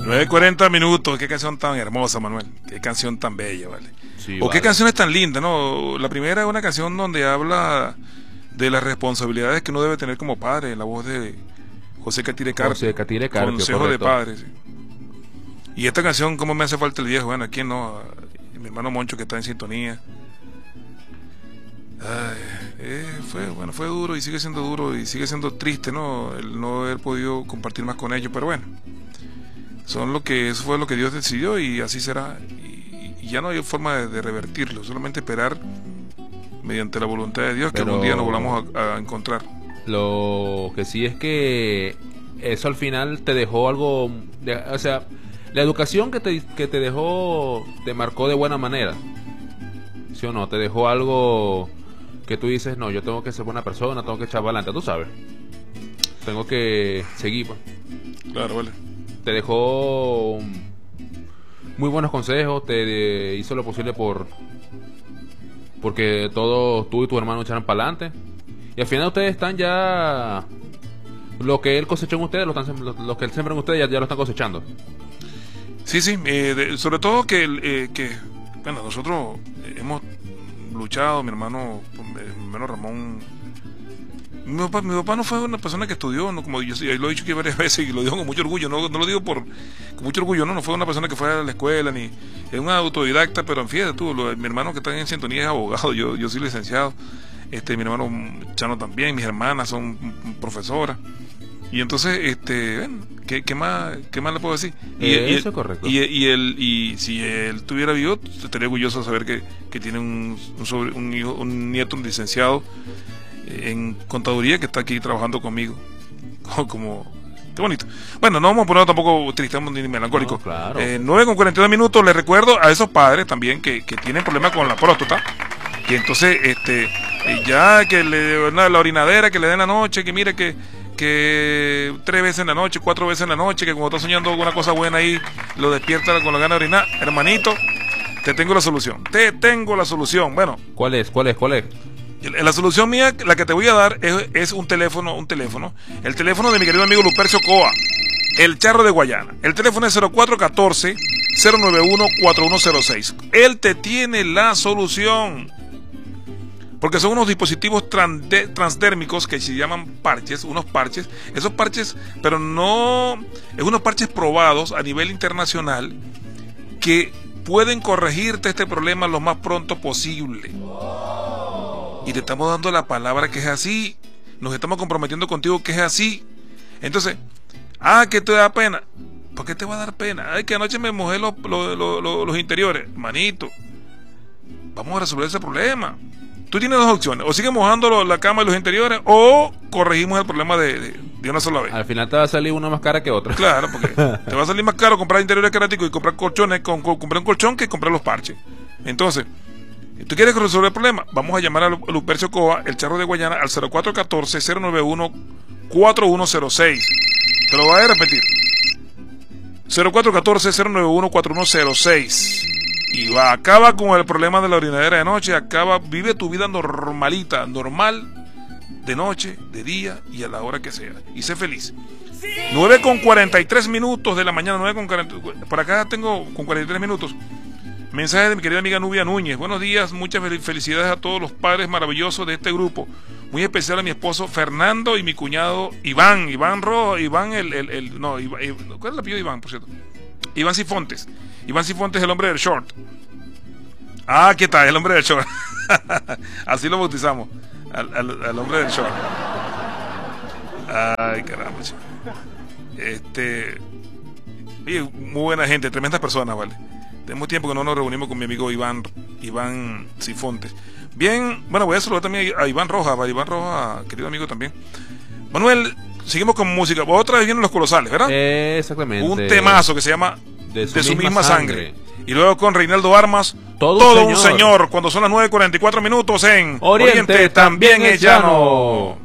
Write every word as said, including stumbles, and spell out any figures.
nueve cuarenta minutos, qué canción tan hermosa, Manuel, qué canción tan bella, ¿vale? Sí, o vale. qué canciones tan lindas, ¿no? La primera es una canción donde habla de las responsabilidades que uno debe tener como padre, en la voz de José Catire Carpio. José Catire Carpio, Consejo correcto. de padres, sí. Y esta canción, ¿cómo me hace falta el viejo? Bueno, aquí no, mi hermano Moncho que está en sintonía. Ay, eh, fue, bueno, fue duro y sigue siendo duro y sigue siendo triste, ¿no? El no haber podido compartir más con ellos, pero bueno, son lo que, eso fue lo que Dios decidió y así será. Y, y ya no hay forma de, de revertirlo, solamente esperar mediante la voluntad de Dios que Pero algún día nos volvamos a, a encontrar. Lo que sí es que eso al final te dejó algo, de, o sea, la educación que te, que te dejó te marcó de buena manera, ¿sí o no? Te dejó algo que tú dices, no, yo tengo que ser buena persona, tengo que echar para adelante, tú sabes, tengo que seguir, pues. Claro, vale. Te dejó muy buenos consejos, te hizo lo posible por porque todos tú y tu hermano echaran para adelante, y al final ustedes están ya, lo que él cosechó en ustedes, lo, están, lo, lo que él sembró en ustedes ya, ya lo están cosechando. Sí, sí, eh, de, sobre todo que, eh, que, bueno, nosotros hemos luchado, mi hermano, mi hermano Ramón, mi papá, mi papá no fue una persona que estudió, no, como yo, yo lo he dicho aquí varias veces y lo digo con mucho orgullo, no, no lo digo por con mucho orgullo, no, no fue una persona que fue a la escuela, ni es un autodidacta, pero fíjate tú, lo, mi hermano que está en sintonía es abogado, yo, yo soy licenciado, este, mi hermano Chano también, mis hermanas son profesoras. Y entonces, este, bueno, ¿qué, qué más, qué más le puedo decir? Y, eh, y, eso es correcto. Y, y, él, y si él tuviera vivo, estaría orgulloso de saber que, que tiene un, un, sobre, un, hijo, un nieto, un licenciado en contaduría que está aquí trabajando conmigo. Como, qué bonito. Bueno, no vamos a poner tampoco triste ni melancólico. No, claro. eh, nueve con cuarenta y dos minutos, les recuerdo a esos padres también que, que tienen problemas con la próstata. Que entonces, este, ya que le la orinadera, que le den la noche, que mire que que tres veces en la noche, cuatro veces en la noche, que cuando está soñando alguna cosa buena ahí, lo despierta con la gana de orinar. Hermanito, te tengo la solución. Te tengo la solución. Bueno. ¿Cuál es? ¿Cuál es? ¿Cuál es? La solución mía, la que te voy a dar, es, es un teléfono, un teléfono. El teléfono de mi querido amigo Lupercio Coa, el charro de Guayana. El teléfono es cero cuatro uno cuatro, cero nueve uno, cuatro uno cero seis. Él te tiene la solución. Porque son unos dispositivos transdérmicos que se llaman parches, unos parches, esos parches, pero no, es unos parches probados a nivel internacional que pueden corregirte este problema lo más pronto posible. Y te estamos dando la palabra que es así, nos estamos comprometiendo contigo que es así. Entonces, ah, que te da pena. ¿Por qué te va a dar pena? Ay, que anoche me mojé los, los, los, los interiores. Manito, vamos a resolver ese problema. Tú tienes dos opciones, o sigues mojando la cama y los interiores, o corregimos el problema de, de, de una sola vez. Al final te va a salir una más cara que otra. Claro, porque te va a salir más caro comprar interiores caráticos y comprar colchones, con, con, comprar un colchón que comprar los parches. Entonces, ¿tú quieres resolver el problema? Vamos a llamar a Lupercio Coa, el charro de Guayana, al cero cuatro uno cuatro, cero nueve uno, cuatro uno cero seis. Te lo voy a repetir. cero cuatro uno cuatro, cero nueve uno, cuatro uno cero seis. Y va, acaba con el problema de la orinadera de noche, acaba, vive tu vida normalita, normal, de noche, de día y a la hora que sea. Y sé feliz. Sí. nueve con cuarenta y tres minutos de la mañana, nueve con cuarenta, por acá tengo con cuarenta y tres minutos. Mensaje de mi querida amiga Nubia Núñez. Buenos días, muchas felicidades a todos los padres maravillosos de este grupo. Muy especial a mi esposo Fernando y mi cuñado Iván. Iván Rojo, Iván el, el, el no, Iván, ¿cuál es el apellido de Iván, por cierto? Iván Cifontes. Iván Cifontes es el hombre del short. Ah, aquí está, el hombre del short. Así lo bautizamos. Al, al, al hombre del short. Ay, caramba. Este. Oye, muy buena gente, tremendas personas, ¿vale? Tenemos tiempo que no nos reunimos con mi amigo Iván, Iván Cifontes. Bien, bueno, voy a saludar también a Iván Rojas, a Iván Rojas, querido amigo también. Manuel, seguimos con música. Otra vez vienen los Colosales, ¿verdad? Eh, exactamente. Un temazo que se llama De su, de su misma, misma sangre. sangre. Y luego con Reinaldo Armas, Todo, todo un un señor. señor, cuando son las nueve cuarenta y cuatro minutos en Oriente, Oriente también es llano.